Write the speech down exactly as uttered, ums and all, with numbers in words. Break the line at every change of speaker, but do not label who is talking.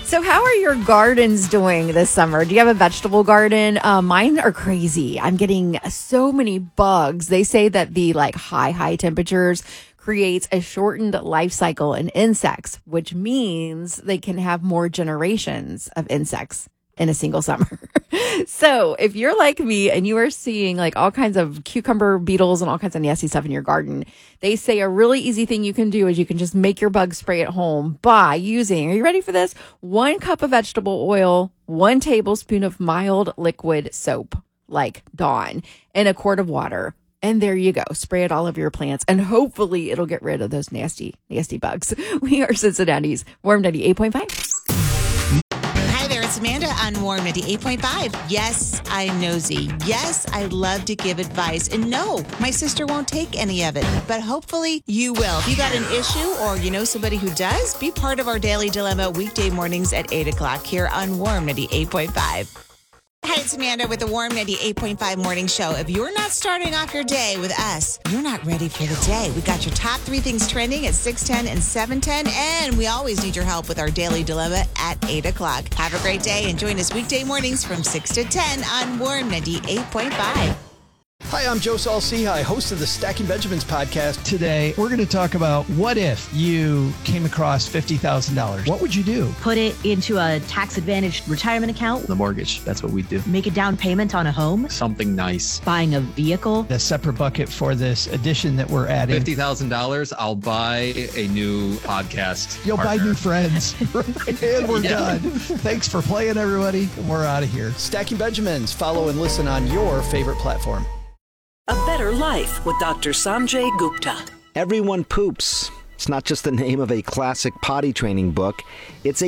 So how are your gardens doing this summer? Do you have a vegetable garden? Uh, mine are crazy. I'm getting so many bugs. They say that the like high, high temperatures creates a shortened life cycle in insects, which means they can have more generations of insects in a single summer. So if you're like me and you are seeing like all kinds of cucumber beetles and all kinds of nasty stuff in your garden, they say a really easy thing you can do is you can just make your bug spray at home by using, are you ready for this? One cup of vegetable oil, one tablespoon of mild liquid soap, like Dawn, and a quart of water. And there you go. Spray it all over your plants, and hopefully it'll get rid of those nasty, nasty bugs. We are Cincinnati's Warm ninety-eight point five.
Hi there, it's Amanda on Warm ninety-eight point five. Yes, I'm nosy. Yes, I love to give advice. And no, my sister won't take any of it. But hopefully you will. If you got an issue or you know somebody who does, be part of our Daily Dilemma weekday mornings at eight o'clock here on Warm ninety-eight point five. Hi, it's Amanda with the Warm ninety-eight point five Morning Show. If you're not starting off your day with us, you're not ready for the day. We got your top three things trending at six ten and seven ten, and we always need your help with our Daily Dilemma at eight o'clock. Have a great day and join us weekday mornings from six to ten on Warm ninety-eight point five.
Hi, I'm Joe Saul-Sehy, host of the Stacking Benjamins podcast.
Today, we're going to talk about what if you came across fifty thousand dollars? What would you do?
Put it into a tax-advantaged retirement account.
The mortgage, that's what we do.
Make a down payment on a home.
Something nice.
Buying a vehicle.
A separate bucket for this addition that we're adding.
fifty thousand dollars, I'll buy a new podcast
You'll
partner.
buy new friends. And we're
Yeah.
done. Thanks for playing, everybody. We're out of here.
Stacking Benjamins. Follow and listen on your favorite platform.
A Better Life with Doctor Sanjay Gupta.
Everyone poops. It's not just the name of a classic potty training book. It's a